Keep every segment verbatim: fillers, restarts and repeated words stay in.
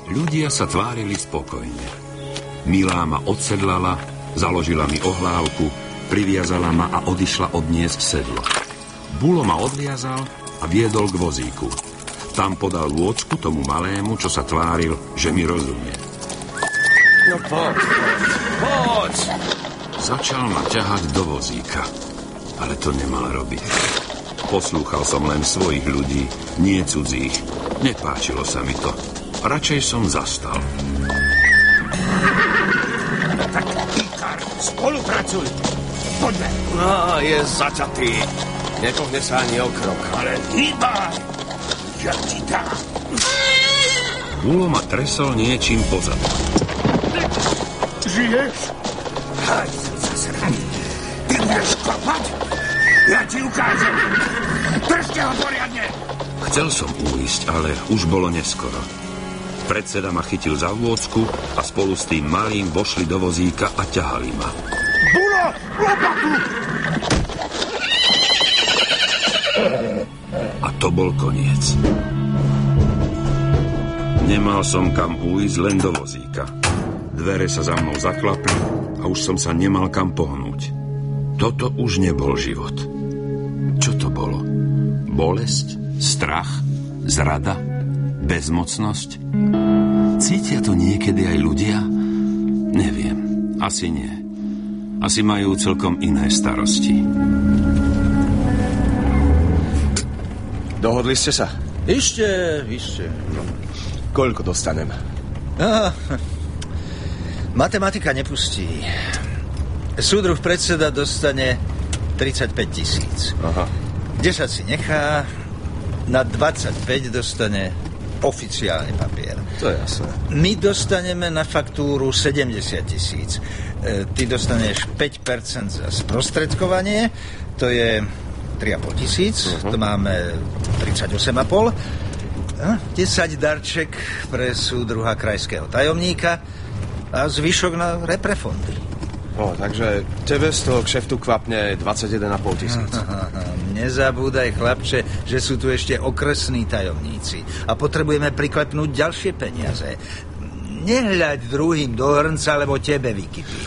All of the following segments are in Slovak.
Ľudia sa tvárili spokojne. Milá ma odsedlala, založila mi ohlávku, priviazala ma a odišla odniesť sedlo. Bulo ma odviazal a viedol k vozíku. Tam podal lôcku tomu malému, čo sa tváril, že mi rozumie. No poď, poď! Začal ma ťahať do vozíka, ale to nemal robiť. Poslúchal som len svojich ľudí, nie cudzích. Nepáčilo sa mi to. Radšej som zastal. No tak, Ikar, spolupracuj. Poďme. No, je začatý. Nepohne sa ani o krok. Ale iba, ja ti dám. Bulo ma tresol niečím pozadu. Žiješ? Haj, zasraný. Ty budeš kopať? Ja ti ukážem. Držte ho poriadne. Chcel som uísť, ale už bolo neskoro. Predseda ma chytil za vôcku a spolu s tým malým vošli do vozíka a ťahali ma. Bulo, lopatu! A to bol koniec. Nemal som kam uísť, len do vozíka. Dvere sa za mnou zaklapli a už som sa nemal kam pohnúť. Toto už nebol život. Čo to bolo? Bolesť? Strach? Zrada? Bezmocnosť? Cítia to niekedy aj ľudia? Neviem. Asi nie. Asi majú celkom iné starosti. Dohodli ste sa? Ešte, ešte. No. Koľko dostanem? Ah, matematika nepustí. Súdruh predseda dostane tridsaťpäť tisíc. Aha. desať si nechá, na dvadsaťpäť dostane oficiálny papier. To je jasné. My dostaneme na faktúru sedemdesiat tisíc. E, ty dostaneš päť percent za sprostredkovanie, to je tri a pol tisíc, uh-huh. To máme tridsaťosem a pol. desať darček pre súdruha krajského tajomníka a zvyšok na reprefondy. O, takže tebe z toho kšeftu kvapne dvadsaťjeden a pol tisíc. Nezabúdaj, chlapče, že sú tu ešte okresní tajomníci a potrebujeme priklepnúť ďalšie peniaze. Nehľaď druhým do hrnca, lebo tebe vykypí.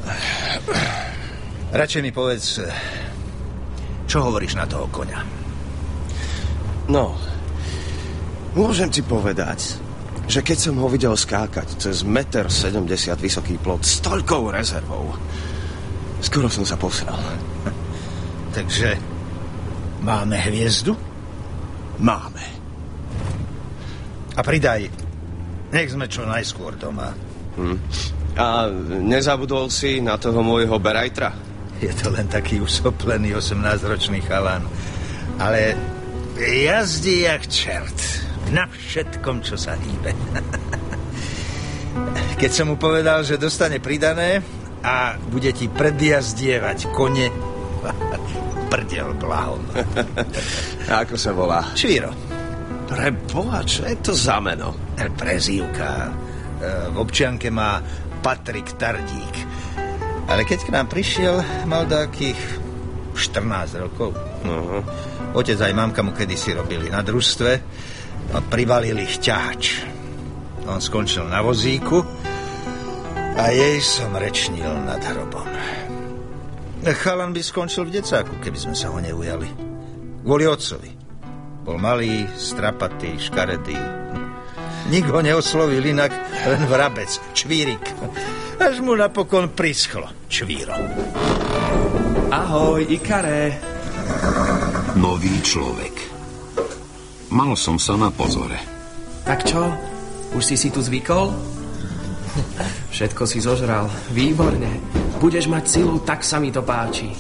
Radšej mi povedz, čo hovoríš na toho koňa? No, môžem ti povedať, že keď som ho videl skákať cez jeden sedemdesiat metra vysoký plot s toľkou rezervou, skoro som sa posral. Takže máme hviezdu? Máme. A pridaj, nech sme čo najskôr doma. Hm. A nezabudol si na toho môjho berajtra? Je to len taký usoplený osemnásťročný chalan. Ale jazdí jak čert. Na všetkom, čo sa hýbe. Keď som mu povedal, že dostane pridané a bude ti predjazdievať kone, prdel blahom. Ako sa volá? Čvíro. Preboha, čo je to za meno? Prezývka. V občianke má Patrik Tardík. Ale keď k nám prišiel, mal takých štrnásť rokov. Uh-huh. Otec aj mamka mu kedysi robili na družstve a privalili ťahač. On skončil na vozíku a jej som rečnil nad hrobom. Chalan by skončil v decáku, keby sme sa ho neujali. Kvôli otcovi. Bol malý, strapatý, škaredý. Nik ho neoslovil inak, len vrabec, čvírik. Až mu napokon prischlo čvíro. Ahoj, Ikare. Nový človek. Mal som sa na pozore. Tak čo? Už si si tu zvykol? Všetko si zožral. Výborne. Budeš mať silu, tak sa mi to páči.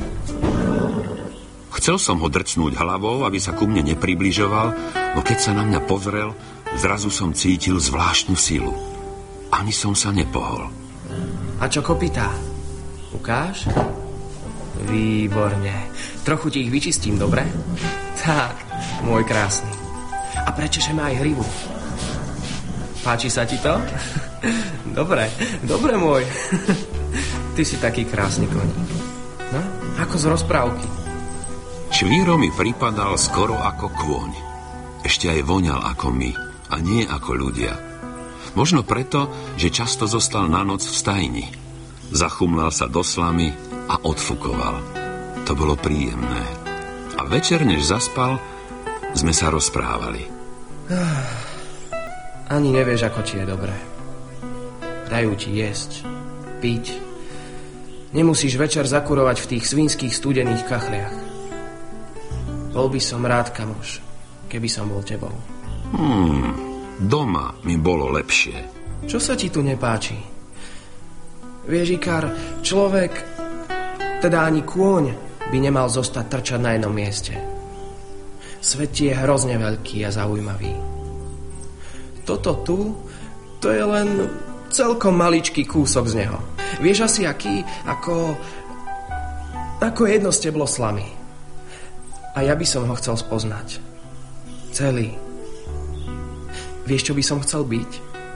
Chcel som ho drcnúť hlavou, aby sa ku mne nepribližoval, no keď sa na mňa pozrel, zrazu som cítil zvláštnu silu. Ani som sa nepohol. A čo kopytá? Ukáž? Výborne. Trochu ti ich vyčistím, dobre? Tak, môj krásny. A prečešeme aj hrivu. Páči sa ti to? Dobre, dobre môj. Ty si taký krásny koník. No, ako z rozprávky. Čvíro mi pripadal skoro ako kôň. Ešte aj voňal ako my, a nie ako ľudia. Možno preto, že často zostal na noc v stajni. Zachumlal sa do slamy a odfukoval. To bolo príjemné. A večer, než zaspal, sme sa rozprávali. Ani nevieš, ako ti je dobré. Dajú ti jesť, piť. Nemusíš večer zakurovať v tých svinských studených kachliach. Bol by som rád, kamoš, keby som bol tebou. Hmm, doma mi bolo lepšie. Čo sa ti tu nepáči? Vieš, Ikar, človek, teda ani kôň, by nemal zostať trčať na jednom mieste. Svet je hrozne veľký a zaujímavý. Toto tu, to je len celkom maličký kúsok z neho. Vieš asi aký? Ako... Ako jedno steblo slamy. A ja by som ho chcel spoznať. Celý. Vieš, čo by som chcel byť?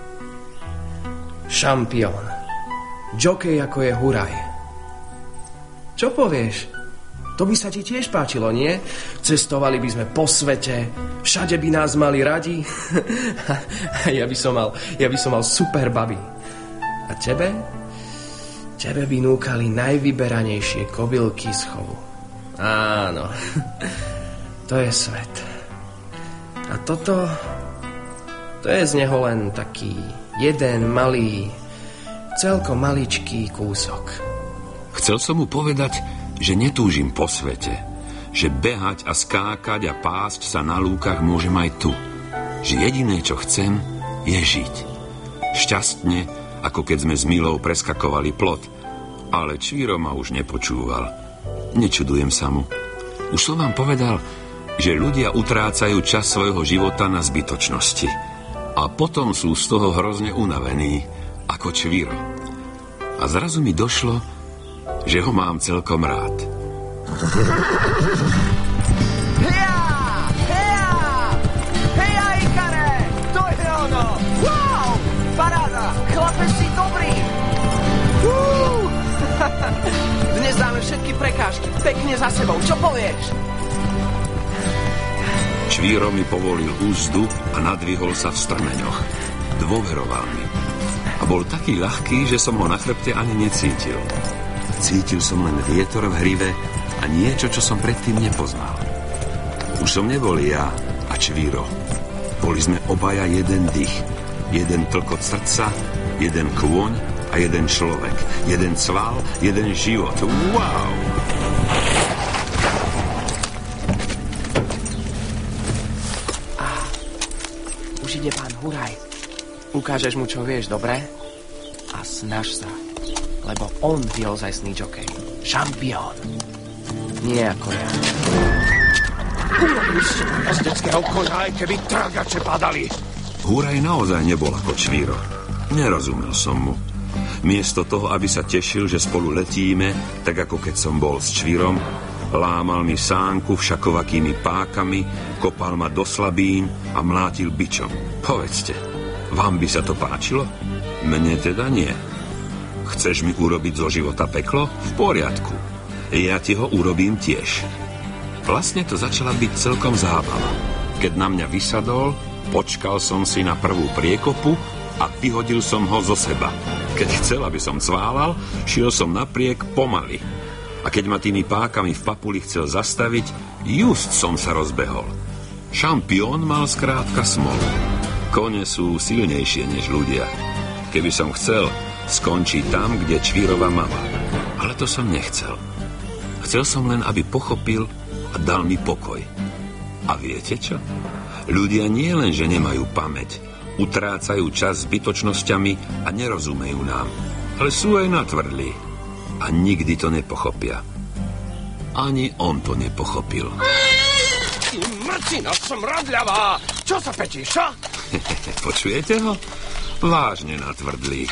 Šampión. Džokej, ako je Huraj. Čo povieš? To by sa ti tiež páčilo, nie? Cestovali by sme po svete, všade by nás mali radi. ja by som mal, ja by som mal super baby. A tebe? Tebe by núkali najvyberanejšie kobylky z chovu. Áno, to je svet. A toto, to je z neho len taký jeden malý, celkom maličký kúsok. Chcel som mu povedať, že netúžim po svete, že behať a skákať a pásť sa na lúkach môžem aj tu, že jediné, čo chcem, je žiť. Šťastne, ako keď sme s Milou preskakovali plot, ale Čvíro ma už nepočúval. Nečudujem sa mu. Už som vám povedal, že ľudia utrácajú čas svojho života na zbytočnosti a potom sú z toho hrozne unavení, ako Čvíro. A zrazu mi došlo, že ho mám celkom rád. Heja! Heja! Heja, Ikare! To je ono! Wow! Paráda! Chlape, si dobrý! Uh! Dnes dáme všetky prekážky pekne za sebou. Čo povieš? Čvíro mi povolil úzdu a nadvihol sa v strmeňoch. Dôveroval mi. A bol taký ľahký, že som ho na chrbte ani necítil. Cítil som len vietor v hrive a niečo, čo som predtým nepoznal. Už som nebol ja a Čvíro. Boli sme obaja jeden dých. Jeden tlkot srdca, jeden kôň a jeden človek. Jeden cval, jeden život. Wow! Ah, už ide pán Huraj. Ukážeš mu, čo vieš, dobre? A snaž sa. Lebo on je ozajstný džokej. Šampión. Nie ako ja. Urobili ste z detského koňa, aj keby tragače padali. Huraj naozaj nebol ako Čvíro. Nerozumel som mu. Miesto toho, aby sa tešil, že spolu letíme, tak ako keď som bol s Čvírom, lámal mi sánku všakovakými pákami, kopal ma do slabín a mlátil bičom. Povedzte, vám by sa to páčilo? Mne teda nie. Chceš mi urobiť zo života peklo? V poriadku. Ja ti ho urobím tiež. Vlastne to začala byť celkom zábava. Keď na mňa vysadol, počkal som si na prvú priekopu a vyhodil som ho zo seba. Keď chcel, aby som cválal, šiel som napriek pomaly. A keď ma tými pákami v papuli chcel zastaviť, just som sa rozbehol. Šampión mal skrátka smolu. Kone sú silnejšie než ľudia. Keby som chcel, skončí tam, kde Čvírova mama. Ale to som nechcel. Chcel som len, aby pochopil a dal mi pokoj. A viete čo? Ľudia nie len, že nemajú pamäť, utrácajú čas zbytočnosťami a nerozumejú nám, ale sú aj natvrdlí. A nikdy to nepochopia. Ani on to nepochopil. Ty mrcina smradľavá! Čo sa pečíš, čo? Počujete ho? Vážne natvrdlý.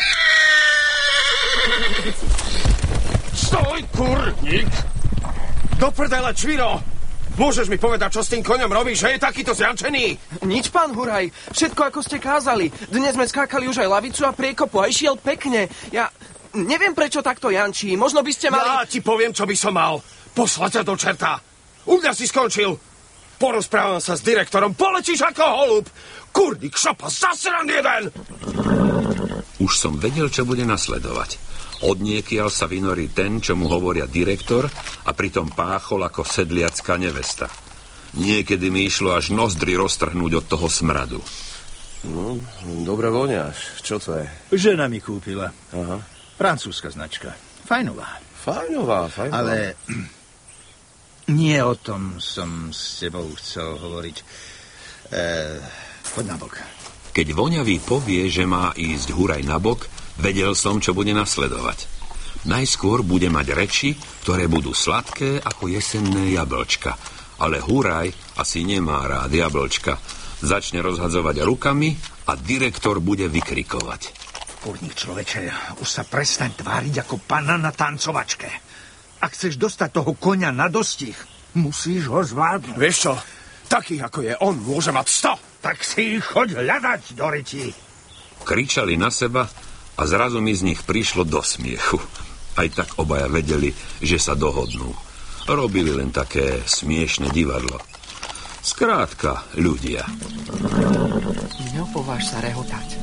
Stoj, kurník! Do prdele, Čvíro! Môžeš mi povedať, čo s tým koňom robíš, že je takýto zjančený? Nič, pán Huraj. Všetko, ako ste kázali. Dnes sme skákali už aj lavicu a priekopu a išiel pekne. Ja neviem, prečo takto jančí. Možno by ste mali... Ja ti poviem, čo by som mal. Poslať sa do čerta. U mňa si skončil. Porozprávam sa s direktorom, poletíš ako holub! Kurník, šopa, zasran jeden! Už som vedel, čo bude nasledovať. Odniekiaľ sa vynorí ten, čo mu hovoria direktor, a pritom páchol ako sedliacká nevesta. Niekedy mi išlo až nozdry roztrhnúť od toho smradu. No, dobre voňaš. Čo to je? Žena mi kúpila. Aha. Francúzska značka. Fajnová. Fajnová, fajnová. Ale nie o tom som s tebou chcel hovoriť. E, poď na bok. Keď voňavý povie, že má ísť huraj na bok, vedel som, čo bude nasledovať. Najskôr bude mať reči, ktoré budú sladké ako jesenné jablčka. Ale huraj asi nemá rád jablčka. Začne rozhadzovať rukami a direktor bude vykrikovať. Kurník, človeče, už sa prestaň tváriť ako panna na tancovačke. Ak chceš dostať toho koňa na dostih, musíš ho zvládnuť. Vieš čo? Takých ako je on môže mať sto. Tak si choď hľadať do ryti. Kričali na seba a zrazu mi z nich prišlo do smiechu. Aj tak obaja vedeli, že sa dohodnú. Robili len také smiešne divadlo. Skrátka, ľudia. Neopováž sa rehotať.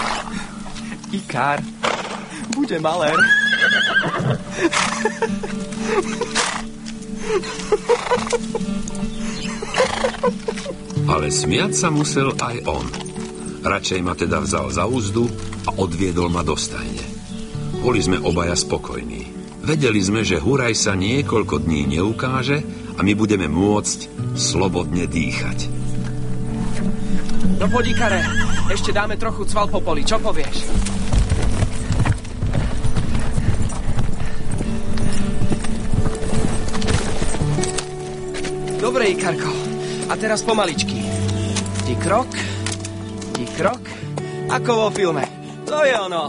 Ikár bude malér. Ale smiať sa musel aj on. Radšej ma teda vzal za úzdu a odviedol ma do stajne. Boli sme obaja spokojní. Vedeli sme, že huraj sa niekoľko dní neukáže a my budeme môcť slobodne dýchať. No poď, Ikare, ešte dáme trochu cval po poli, čo povieš? Dobre, Ikarko, a teraz pomaličky. Ti krok, ti krok, ako vo filme. To je ono.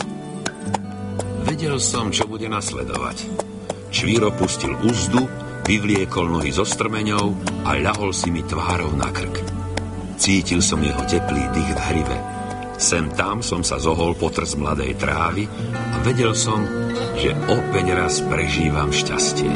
Vedel som, čo bude nasledovať. Čvíro pustil úzdu, vyvliekol nohy zo strmeňou a ľahol si mi tvárou na krk. Cítil som jeho teplý dých v hrive. Sem tam som sa zohol potrz mladej trávy a vedel som, že opäť raz prežívam šťastie.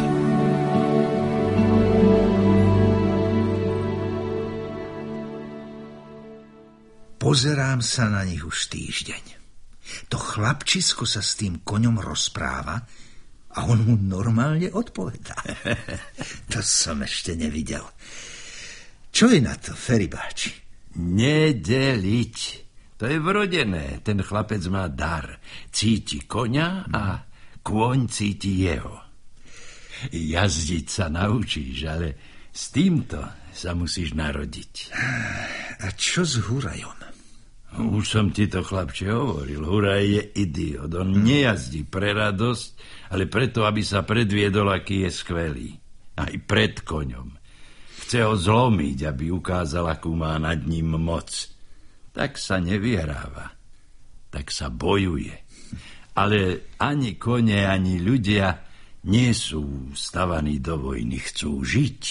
Pozerám sa na nich už týždeň. To chlapčisko sa s tým koňom rozpráva a on mu normálne odpovedá. To som ešte nevidel. Čo je na to, Feribáči? Nedeliť. To je vrodené. Ten chlapec má dar. Cíti koňa a kôň cíti jeho. Jazdiť sa naučíš, ale s týmto sa musíš narodiť. A čo s hurajom? Už som ti to, chlapče, hovoril. Huraj je idiot. On nejazdí pre radosť, ale preto, aby sa predviedol, aký je skvelý. Aj pred koňom. Chce ho zlomiť, aby ukázal, akú má nad ním moc. Tak sa nevyhráva. Tak sa bojuje. Ale ani kone, ani ľudia nie sú stavaní do vojny. Chcú žiť.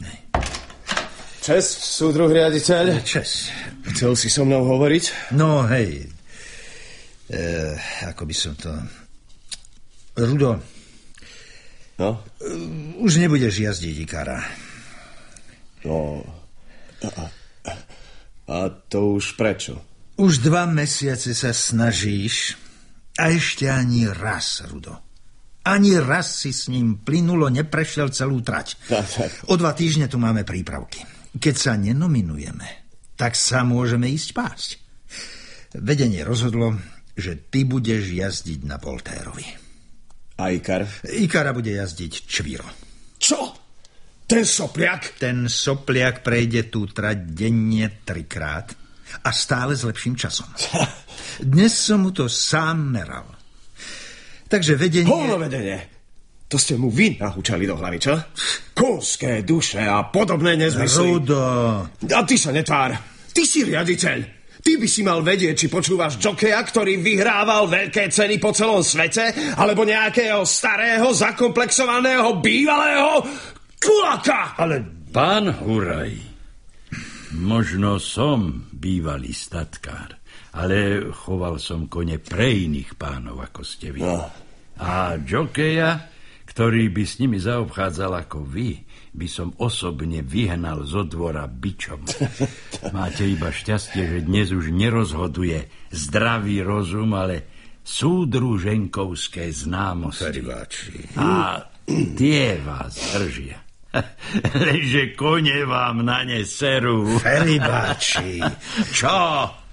Česť, súdruh riaditeľ. Čes. Chcel si so mnou hovoriť? No, hej. E, ako by som to... Rudo. No? Už nebudeš jazdiť, Ikara. No... A, a to už prečo? Už dva mesiace sa snažíš a ešte ani raz, Rudo. Ani raz si s ním plynulo neprešiel celú trať. Tak, tak. O dva týždne tu máme prípravky. Keď sa nenominujeme, tak sa môžeme ísť pásť. Vedenie rozhodlo, že ty budeš jazdiť na Voltérovi. A Ikar? Ikara bude jazdiť Čvíro. Čo? Ten sopliak? Ten sopliak prejde tú trať denne trikrát a stále s lepším časom. Dnes som mu to sám meral. Takže vedenie... Hovno vedenie! To ste mu vy nahúčali do hlavy, čo? Konské duše a podobné nezmysly. Rudo! A ty sa netvár. Ty si riaditeľ. Ty by si mal vedieť, či počúvaš jokeja, ktorý vyhrával veľké ceny po celom svete, alebo nejakého starého, zakomplexovaného, bývalého kulaka. Ale pán Huraj, možno som bývalý statkár, ale choval som kone pre iných pánov, ako ste vy. No. A jokeja, ktorý by s nimi zaobchádzal ako vy, by som osobne vyhnal zo dvora bičom. Máte iba šťastie, že dnes už nerozhoduje zdravý rozum, ale súdruženkovské známosti. Feribáči. A tie vás držia. Lenže kone vám na ne serú. Feribáči. Čo?